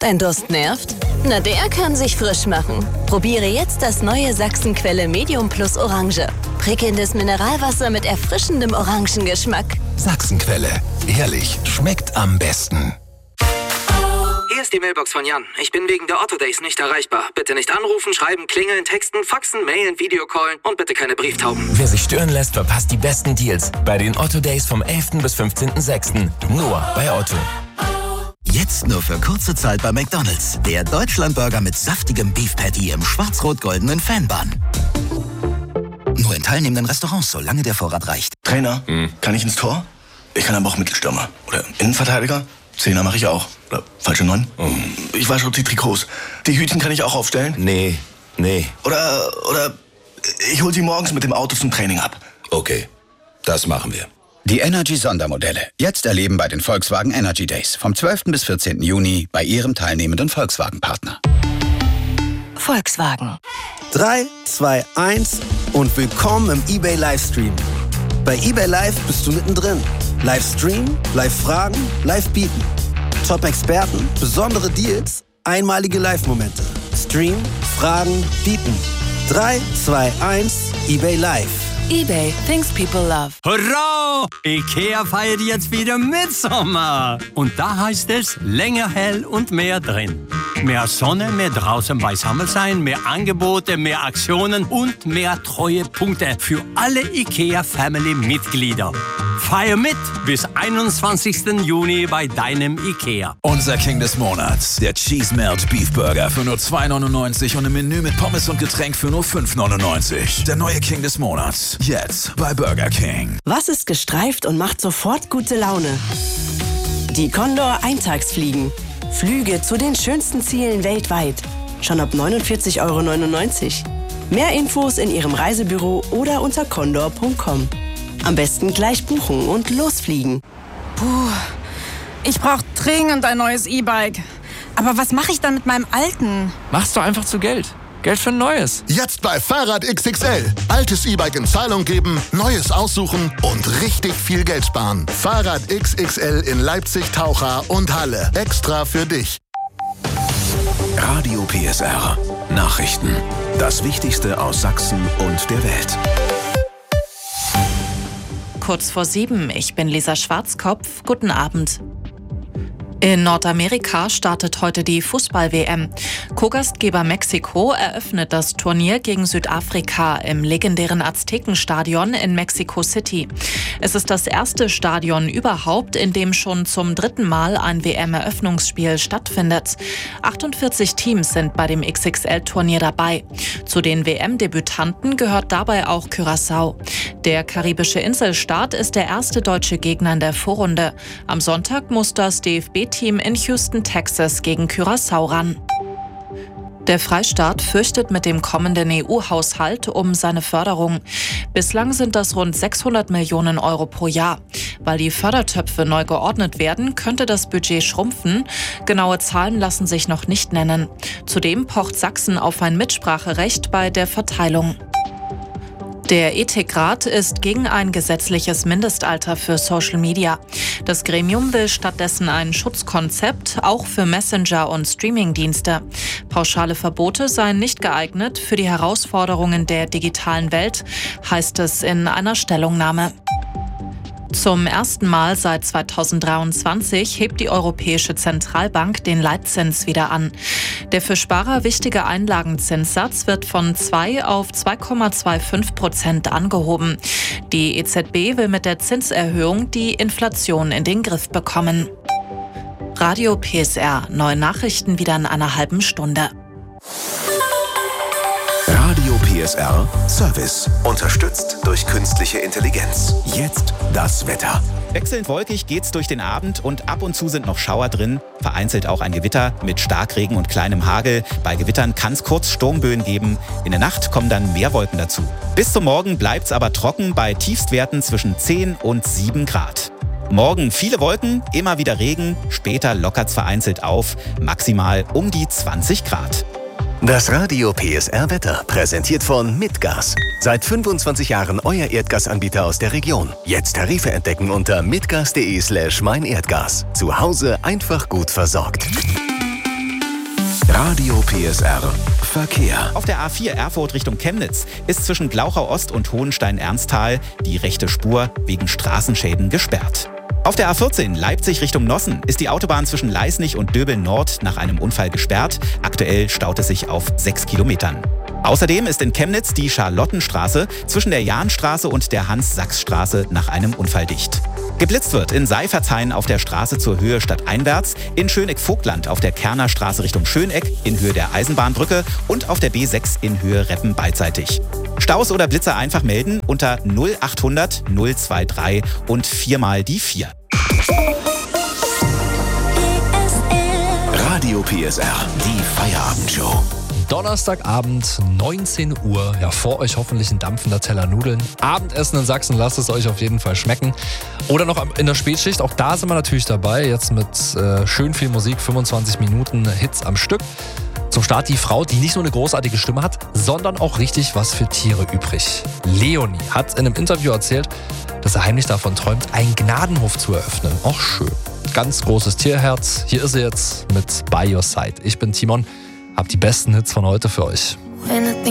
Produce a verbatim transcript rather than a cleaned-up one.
Dein Durst nervt? Na, der kann sich frisch machen. Probiere jetzt das neue Sachsenquelle Medium Plus Orange. Prickelndes Mineralwasser mit erfrischendem Orangengeschmack. Sachsenquelle. Ehrlich, schmeckt am besten. Hier ist die Mailbox von Jan. Ich bin wegen der Otto Days nicht erreichbar. Bitte nicht anrufen, schreiben, klingeln, texten, faxen, mailen, Videocallen und bitte keine Brieftauben. Wer sich stören lässt, verpasst die besten Deals bei den Otto Days vom elften bis fünfzehnten sechsten Nur bei Otto. Jetzt nur für kurze Zeit bei McDonald's. Der Deutschlandburger mit saftigem Beef Patty im schwarz-rot-goldenen Fanbun. Nur in teilnehmenden Restaurants, solange der Vorrat reicht. Trainer, hm. kann ich ins Tor? Ich kann aber auch Mittelstürmer. Oder Innenverteidiger? Zehner mache ich auch. Oder falsche Neun? Oh. Ich wasche auch die Trikots. Die Hütchen kann ich auch aufstellen? Nee, nee. Oder, oder ich hol sie morgens mit dem Auto zum Training ab. Okay, das machen wir. Die Energy-Sondermodelle. Jetzt erleben bei den Volkswagen Energy Days. Vom zwölften bis vierzehnten Juni bei Ihrem teilnehmenden Volkswagen-Partner. Volkswagen. drei, zwei, eins und willkommen im eBay Livestream. Bei eBay Live bist du mittendrin. Livestream, Live-Fragen, Live-Bieten. Top-Experten, besondere Deals, einmalige Live-Momente. Stream, Fragen, Bieten. drei, zwei, eins, eBay Live. eBay, things people love. Hurra! IKEA feiert jetzt wieder Mitsommer. Und da heißt es länger hell und mehr drin. Mehr Sonne, mehr draußen beisammen sein, mehr Angebote, mehr Aktionen und mehr Treuepunkte für alle IKEA-Family-Mitglieder. Feier mit bis einundzwanzigsten Juni bei deinem IKEA. Unser King des Monats, der Cheese Melt Beef Burger für nur zwei neunundneunzig und ein Menü mit Pommes und Getränk für nur fünf neunundneunzig. Der neue King des Monats, jetzt bei Burger King. Was ist gestreift und macht sofort gute Laune? Die Condor Eintagsfliegen. Flüge zu den schönsten Zielen weltweit. Schon ab neunundvierzig Euro neunundneunzig. Mehr Infos in Ihrem Reisebüro oder unter condor punkt com. Am besten gleich buchen und losfliegen. Puh, ich brauche dringend ein neues E-Bike. Aber was mache ich dann mit meinem alten? Machst du einfach zu Geld. Geld für ein neues. Jetzt bei Fahrrad X X L. Altes E-Bike in Zahlung geben, neues aussuchen und richtig viel Geld sparen. Fahrrad X X L in Leipzig, Taucha und Halle. Extra für dich. Radio P S R. Nachrichten. Das Wichtigste aus Sachsen und der Welt. Kurz vor sieben, ich bin Lisa Schwarzkopf. Guten Abend. In Nordamerika startet heute die Fußball-W M. Co-Gastgeber Mexiko eröffnet das Turnier gegen Südafrika im legendären Aztekenstadion in Mexico City. Es ist das erste Stadion überhaupt, in dem schon zum dritten Mal ein W M-Eröffnungsspiel stattfindet. achtundvierzig Teams sind bei dem X X L-Turnier dabei. Zu den W M-Debütanten gehört dabei auch Curaçao. Der karibische Inselstaat ist der erste deutsche Gegner in der Vorrunde. Am Sonntag muss das D F B-Team in Houston, Texas gegen Curaçao ran. Der Freistaat fürchtet mit dem kommenden E U-Haushalt um seine Förderung. Bislang sind das rund sechshundert Millionen Euro pro Jahr. Weil die Fördertöpfe neu geordnet werden, könnte das Budget schrumpfen. Genaue Zahlen lassen sich noch nicht nennen. Zudem pocht Sachsen auf ein Mitspracherecht bei der Verteilung. Der Ethikrat ist gegen ein gesetzliches Mindestalter für Social Media. Das Gremium will stattdessen ein Schutzkonzept, auch für Messenger- und Streamingdienste. Pauschale Verbote seien nicht geeignet für die Herausforderungen der digitalen Welt, heißt es in einer Stellungnahme. Zum ersten Mal seit zweitausenddreiundzwanzig hebt die Europäische Zentralbank den Leitzins wieder an. Der für Sparer wichtige Einlagenzinssatz wird von zwei auf zwei Komma fünfundzwanzig Prozent angehoben. Die E Z B will mit der Zinserhöhung die Inflation in den Griff bekommen. Radio P S R, neue Nachrichten wieder in einer halben Stunde. Radio P S R Service. Unterstützt durch künstliche Intelligenz. Jetzt das Wetter. Wechselnd wolkig geht's durch den Abend und ab und zu sind noch Schauer drin. Vereinzelt auch ein Gewitter mit Starkregen und kleinem Hagel. Bei Gewittern kann es kurz Sturmböen geben. In der Nacht kommen dann mehr Wolken dazu. Bis zum Morgen bleibt's aber trocken bei Tiefstwerten zwischen zehn und sieben Grad. Morgen viele Wolken, immer wieder Regen. Später lockert's vereinzelt auf. Maximal um die zwanzig Grad. Das Radio P S R Wetter, präsentiert von Mitgas. Seit fünfundzwanzig Jahren euer Erdgasanbieter aus der Region. Jetzt Tarife entdecken unter mitgas punkt de slash mein Erdgas. Zu Hause einfach gut versorgt. Radio P S R Verkehr. Auf der A vier Erfurt Richtung Chemnitz ist zwischen Glauchau Ost und Hohenstein-Ernsthal die rechte Spur wegen Straßenschäden gesperrt. Auf der A vierzehn Leipzig Richtung Nossen ist die Autobahn zwischen Leisnig und Döbeln Nord nach einem Unfall gesperrt. Aktuell staut es sich auf sechs Kilometern. Außerdem ist in Chemnitz die Charlottenstraße zwischen der Jahnstraße und der Hans-Sachs-Straße nach einem Unfall dicht. Geblitzt wird in Seifertshain auf der Straße zur Höhe stadteinwärts, in Schöneck-Vogtland auf der Kerner Straße Richtung Schöneck in Höhe der Eisenbahnbrücke und auf der B sechs in Höhe Reppen beidseitig. Staus oder Blitzer einfach melden unter null achthundert null dreiundzwanzig und viermal die vier. Radio P S R, die Feierabendshow. Donnerstagabend, neunzehn Uhr. Ja, vor euch hoffentlich ein dampfender Teller Nudeln. Abendessen in Sachsen, lasst es euch auf jeden Fall schmecken. Oder noch in der Spätschicht, auch da sind wir natürlich dabei. Jetzt mit äh, schön viel Musik, fünfundzwanzig Minuten Hits am Stück. Zum Start die Frau, die nicht nur eine großartige Stimme hat, sondern auch richtig was für Tiere übrig. Leonie hat in einem Interview erzählt, dass er heimlich davon träumt, einen Gnadenhof zu eröffnen. Auch schön. Ganz großes Tierherz. Hier ist sie jetzt mit By Your Side. Ich bin Timon. Hab die besten Hits von heute für euch.